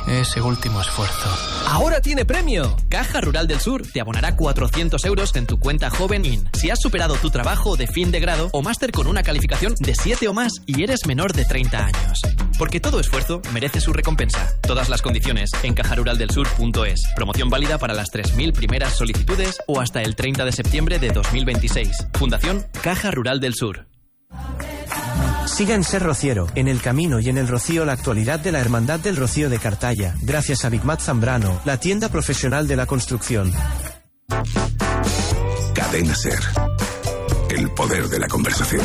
ese último esfuerzo. ¡Ahora tiene premio! Caja Rural del Sur te abonará 400 euros en tu cuenta Joven IN si has superado tu trabajo de fin de grado o máster con una calificación de 7 o más y eres menor de 30 años. Porque todo esfuerzo merece su recompensa. Todas las condiciones en cajaruraldelsur.es. Promoción válida para las 3.000 primeras solicitudes o hasta el 30 de septiembre de 2026. Fundación Caja Rural del Sur. Siga en Ser Rociero, en el camino y en el rocío la actualidad de la Hermandad del Rocío de Cartaya, gracias a Bigmat Zambrano, la tienda profesional de la construcción. Cadena Ser. El poder de la conversación.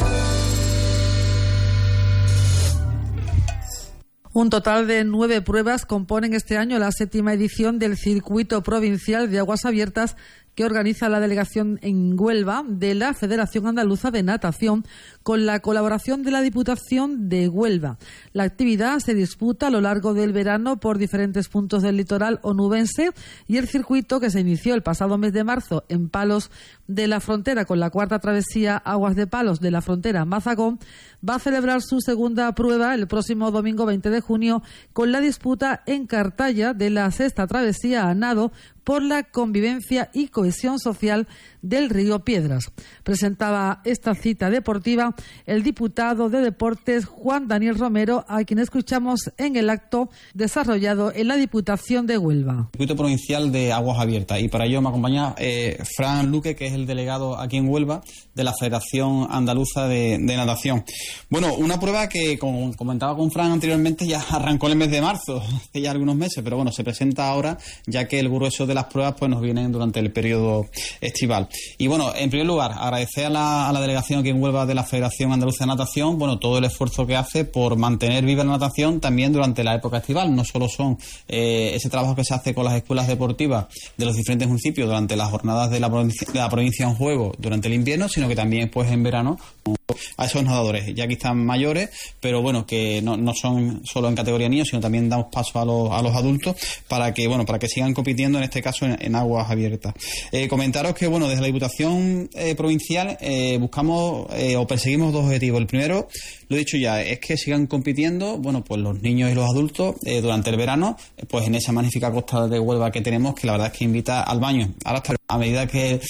Un total de 9 pruebas componen este año la 7ª edición del Circuito Provincial de Aguas Abiertas que organiza la delegación en Huelva de la Federación Andaluza de Natación con la colaboración de la Diputación de Huelva. La actividad se disputa a lo largo del verano por diferentes puntos del litoral onubense y el circuito, que se inició el pasado mes de marzo en Palos de la Frontera con la 4ª travesía Aguas de Palos de la Frontera Mazagón, va a celebrar su segunda prueba el próximo domingo 20 de junio con la disputa en Cartaya de la 6ª travesía a nado por la convivencia y cohesión social del río Piedras. Presentaba esta cita deportiva el diputado de Deportes Juan Daniel Romero, a quien escuchamos en el acto desarrollado en la Diputación de Huelva. Circuito Provincial de Aguas Abiertas, y para ello me acompaña Fran Luque, que es el delegado aquí en Huelva de la Federación Andaluza de Natación. Bueno, una prueba que, como comentaba con Fran anteriormente, ya arrancó en el mes de marzo, hace ya algunos meses, pero bueno, se presenta ahora, ya que el grueso de las pruebas pues nos vienen durante el periodo estival. Y bueno, en primer lugar, agradecer a la delegación aquí en Huelva de la Federación Andaluza de Natación, bueno, todo el esfuerzo que hace por mantener viva la natación también durante la época estival. No solo son ese trabajo que se hace con las escuelas deportivas de los diferentes municipios durante las jornadas de la provincia en juego durante el invierno, sino que también pues en verano a esos nadadores, ya que están mayores, pero bueno, que no son solo en categoría niños, sino también damos paso a los adultos para que sigan compitiendo, en este caso en aguas abiertas. Comentaros que bueno, desde la Diputación Provincial buscamos o perseguimos dos objetivos. El primero, lo he dicho ya, es que sigan compitiendo, bueno, pues los niños y los adultos durante el verano, pues en esa magnífica costa de Huelva que tenemos, que la verdad es que invita al baño. Ahora, a medida que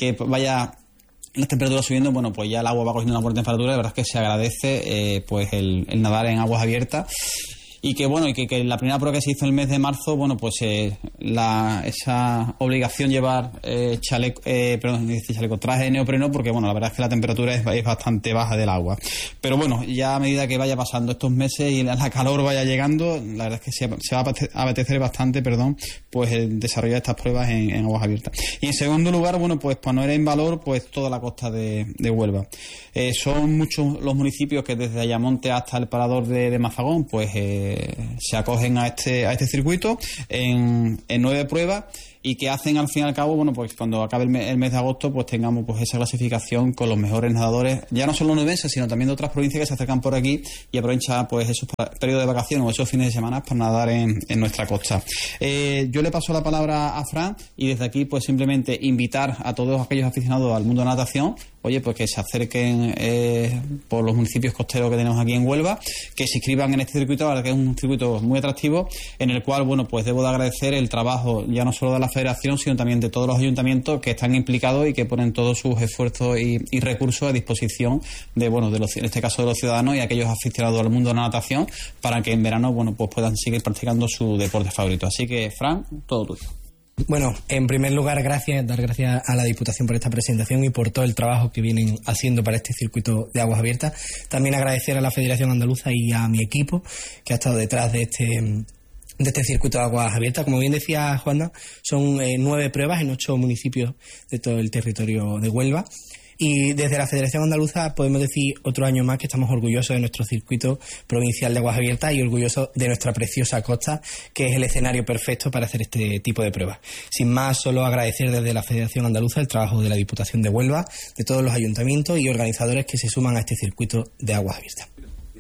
vaya las temperaturas subiendo, bueno, pues ya el agua va cogiendo una buena temperatura. La verdad es que se agradece pues el nadar en aguas abiertas. Y que bueno, y que la primera prueba que se hizo el mes de marzo, bueno, pues esa obligación llevar traje de neopreno, porque bueno, la verdad es que la temperatura es bastante baja del agua. Pero bueno, ya a medida que vaya pasando estos meses y la calor vaya llegando, la verdad es que se va a apetecer bastante, pues el desarrollar estas pruebas en aguas abiertas. Y en segundo lugar, bueno, pues poner en valor pues toda la costa de Huelva. Son muchos los municipios que desde Ayamonte hasta el parador de Mazagón, pues se acogen a este circuito en 9 pruebas, y que hacen al fin y al cabo, bueno, pues cuando acabe el mes de agosto, pues tengamos pues esa clasificación con los mejores nadadores, ya no solo onubenses, sino también de otras provincias que se acercan por aquí y aprovechan pues esos periodos de vacaciones o esos fines de semana para nadar en nuestra costa. Yo le paso la palabra a Fran, y desde aquí pues simplemente invitar a todos aquellos aficionados al mundo de la natación, oye, pues que se acerquen por los municipios costeros que tenemos aquí en Huelva, que se inscriban en este circuito, la verdad que es un circuito muy atractivo, en el cual, bueno, pues debo de agradecer el trabajo ya no solo de la Federación, sino también de todos los ayuntamientos que están implicados y que ponen todos sus esfuerzos y recursos a disposición de, bueno, en este caso de los ciudadanos y aquellos aficionados al mundo de la natación, para que en verano, bueno, pues puedan seguir practicando su deporte favorito. Así que, Fran, todo tuyo. Bueno, en primer lugar, dar gracias a la Diputación por esta presentación y por todo el trabajo que vienen haciendo para este circuito de aguas abiertas. También agradecer a la Federación Andaluza y a mi equipo que ha estado detrás de este circuito de aguas abiertas. Como bien decía Juana, son 9 pruebas en 8 municipios de todo el territorio de Huelva. Y desde la Federación Andaluza podemos decir otro año más que estamos orgullosos de nuestro circuito provincial de aguas abiertas y orgullosos de nuestra preciosa costa, que es el escenario perfecto para hacer este tipo de pruebas. Sin más, solo agradecer desde la Federación Andaluza el trabajo de la Diputación de Huelva, de todos los ayuntamientos y organizadores que se suman a este circuito de aguas abiertas.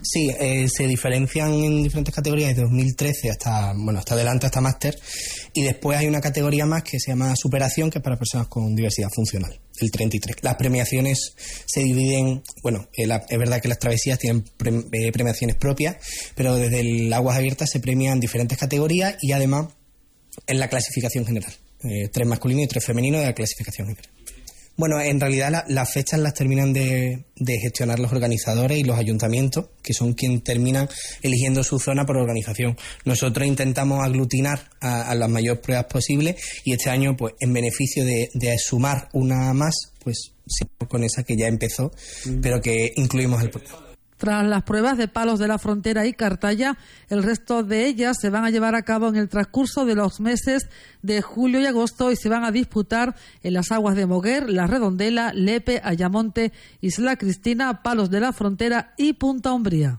Sí, se diferencian en diferentes categorías desde 2013 hasta adelante, hasta máster, y después hay una categoría más que se llama superación, que es para personas con diversidad funcional, el 33. Las premiaciones se dividen, es verdad que las travesías tienen premiaciones propias, pero desde el Aguas Abiertas se premian diferentes categorías y además en la clasificación general. 3 masculinos y 3 femeninos de la clasificación general. Bueno, en realidad las fechas las terminan de gestionar los organizadores y los ayuntamientos, que son quienes terminan eligiendo su zona por organización. Nosotros intentamos aglutinar a las mayores pruebas posibles y este año, pues en beneficio de sumar una más, pues sí, con esa que ya empezó, pero que incluimos el programa. Tras las pruebas de Palos de la Frontera y Cartaya, el resto de ellas se van a llevar a cabo en el transcurso de los meses de julio y agosto y se van a disputar en las aguas de Moguer, La Redondela, Lepe, Ayamonte, Isla Cristina, Palos de la Frontera y Punta Umbría.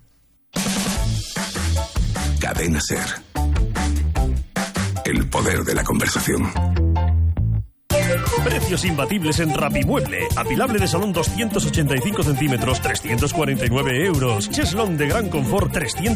Cadena SER. El poder de la conversación. Precios imbatibles en Rapimueble. Apilable de salón 285 centímetros, 349 euros. Cheslón de gran confort,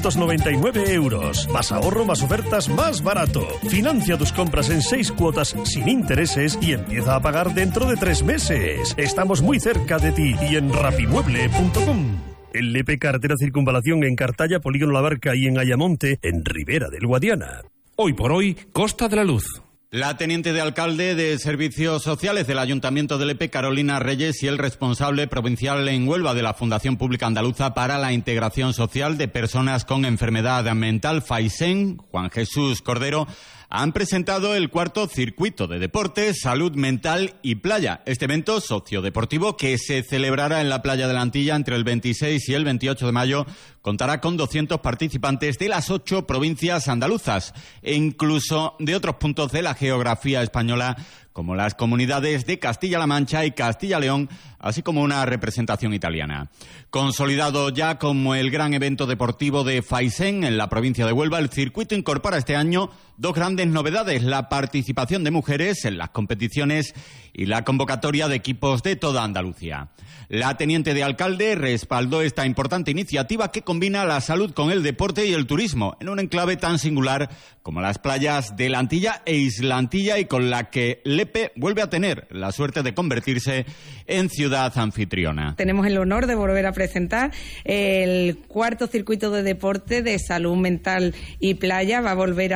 399 euros. Más ahorro, más ofertas, más barato. Financia tus compras en 6 cuotas sin intereses y empieza a pagar dentro de 3 meses. Estamos muy cerca de ti y en rapimueble.com. El Lepe Carretera Circunvalación en Cartaya, Polígono La Barca y en Ayamonte, en Ribera del Guadiana. Hoy por hoy, Costa de la Luz. La teniente de alcalde de Servicios Sociales del Ayuntamiento de Lepe, Carolina Reyes, y el responsable provincial en Huelva de la Fundación Pública Andaluza para la Integración Social de Personas con Enfermedad Mental, FAISEN, Juan Jesús Cordero, han presentado el 4º circuito de deportes, salud mental y playa. Este evento sociodeportivo, que se celebrará en la playa de la Antilla entre el 26 y el 28 de mayo, contará con 200 participantes de las 8 provincias andaluzas e incluso de otros puntos de la geografía española, como las comunidades de Castilla-La Mancha y Castilla-León, así como una representación italiana. Consolidado ya como el gran evento deportivo de FAISEN en la provincia de Huelva, el circuito incorpora este año 2 grandes novedades: la participación de mujeres en las competiciones y la convocatoria de equipos de toda Andalucía. La teniente de alcalde respaldó esta importante iniciativa que combina la salud con el deporte y el turismo en un enclave tan singular como las playas de la Antilla e Isla Antilla, y con la que Lepe vuelve a tener la suerte de convertirse en ciudad anfitriona. Tenemos el honor de volver a presentar el 4º circuito de deporte de salud mental y playa. Va a volver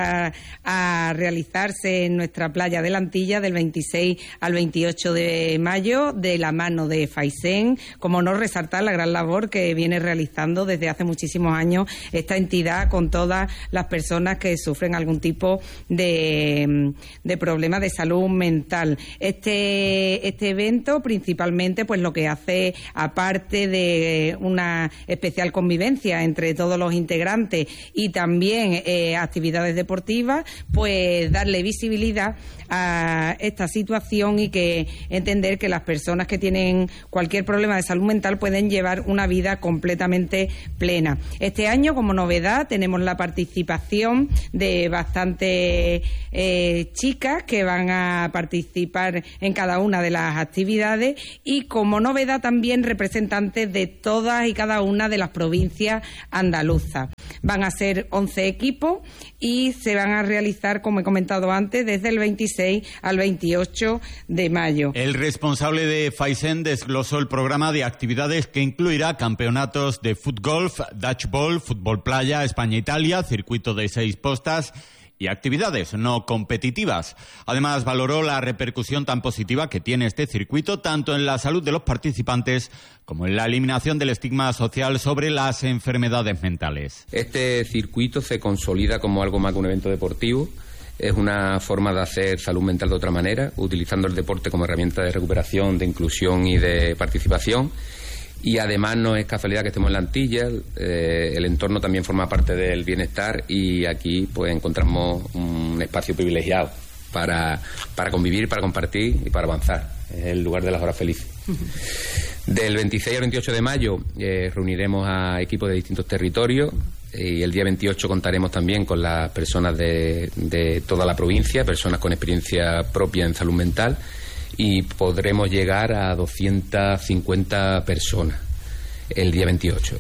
a realizarse en nuestra playa de la Antilla del 26 al 28 de mayo de la mano de FAISEN. Como no resaltar la gran labor que viene realizando desde hace muchísimos años esta entidad con todas las personas que sufren algún tipo de problema de salud mental. Este evento principalmente pues lo que hace, aparte de una especial convivencia entre todos los integrantes y también actividades deportivas, pues darle visibilidad a esta situación y que entender que las personas que tienen cualquier problema de salud mental pueden llevar una vida completamente plena. Este año, como novedad, tenemos la participación de bastantes chicas que van a participar en cada una de las actividades, y como novedad también representantes de todas y cada una de las provincias andaluzas. Van a ser 11 equipos y se van a realizar, como he comentado antes, desde el 26 al 28 de mayo. El responsable de FAISEN desglosó el programa de actividades que incluirá campeonatos de fútbol, dodgeball, fútbol playa, España-Italia, circuito de 6 postas y actividades no competitivas. Además, valoró la repercusión tan positiva que tiene este circuito tanto en la salud de los participantes como en la eliminación del estigma social sobre las enfermedades mentales. Este circuito se consolida como algo más que un evento deportivo. Es una forma de hacer salud mental de otra manera, utilizando el deporte como herramienta de recuperación, de inclusión y de participación. Y además no es casualidad que estemos en la Antilla, el entorno también forma parte del bienestar, y aquí pues encontramos un espacio privilegiado para convivir, para compartir y para avanzar. Es el lugar de las horas felices. Del 26 al 28 de mayo reuniremos a equipos de distintos territorios, y el día 28 contaremos también con las personas de toda la provincia, personas con experiencia propia en salud mental, y podremos llegar a 250 personas. el día 28.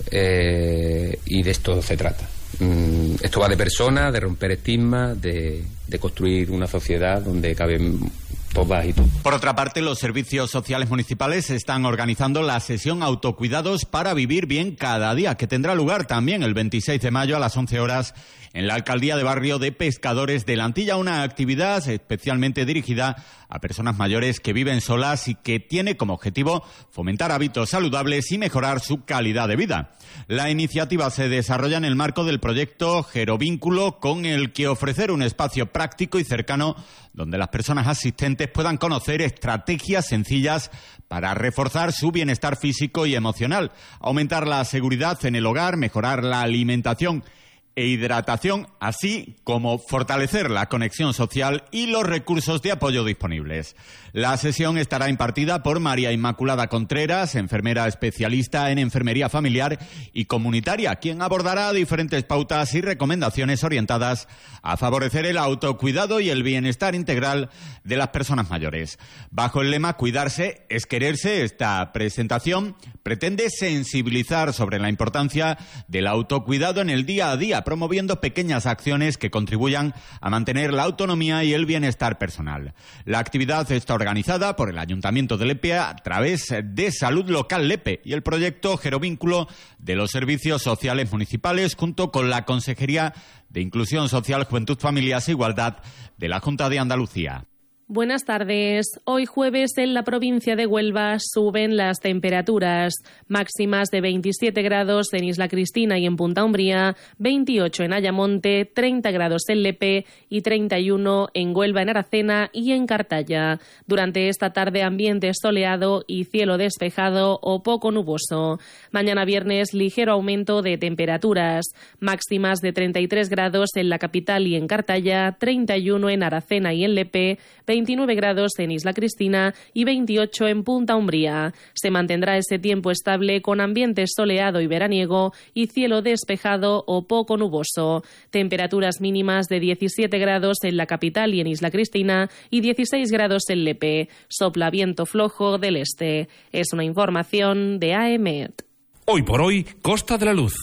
Y de esto se trata. Esto va de personas, de romper estigmas, de construir una sociedad donde caben todas y todos. Por otra parte, los servicios sociales municipales están organizando la sesión Autocuidados para vivir bien cada día, que tendrá lugar también el 26 de mayo a las 11 horas en la Alcaldía de Barrio de Pescadores de la Antilla, una actividad especialmente dirigida a personas mayores que viven solas y que tiene como objetivo fomentar hábitos saludables y mejorar su calidad de vida. La iniciativa se desarrolla en el marco del proyecto Gerovínculo, con el que ofrecer un espacio práctico y cercano donde las personas asistentes puedan conocer estrategias sencillas para reforzar su bienestar físico y emocional, aumentar la seguridad en el hogar, mejorar la alimentación e hidratación, así como fortalecer la conexión social y los recursos de apoyo disponibles. La sesión estará impartida por María Inmaculada Contreras, enfermera especialista en enfermería familiar y comunitaria, quien abordará diferentes pautas y recomendaciones orientadas a favorecer el autocuidado y el bienestar integral de las personas mayores. Bajo el lema Cuidarse es quererse, esta presentación pretende sensibilizar sobre la importancia del autocuidado en el día a día, promoviendo pequeñas acciones que contribuyan a mantener la autonomía y el bienestar personal. La actividad está organizada por el Ayuntamiento de Lepe a través de Salud Local Lepe y el proyecto Gerovínculo de los Servicios Sociales Municipales, junto con la Consejería de Inclusión Social, Juventud, Familias e Igualdad de la Junta de Andalucía. Buenas tardes. Hoy jueves en la provincia de Huelva suben las temperaturas máximas de 27 grados en Isla Cristina y en Punta Umbría, 28 en Ayamonte, 30 grados en Lepe y 31 en Huelva, en Aracena y en Cartaya. Durante esta tarde ambiente soleado y cielo despejado o poco nuboso. Mañana viernes ligero aumento de temperaturas máximas de 33 grados en la capital y en Cartaya, 31 en Aracena y en Lepe, 29 grados en Isla Cristina y 28 en Punta Umbría. Se mantendrá ese tiempo estable con ambiente soleado y veraniego y cielo despejado o poco nuboso. Temperaturas mínimas de 17 grados en la capital y en Isla Cristina y 16 grados en Lepe. Sopla viento flojo del este. Es una información de AEMET. Hoy por hoy, Costa de la Luz.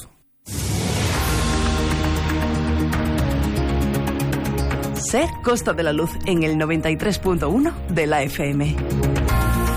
Ser Costa de la Luz en el 93.1 de la FM.